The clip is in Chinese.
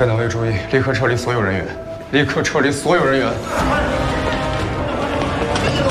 该单位注意，立刻撤离所有人员，立刻撤离所有人员。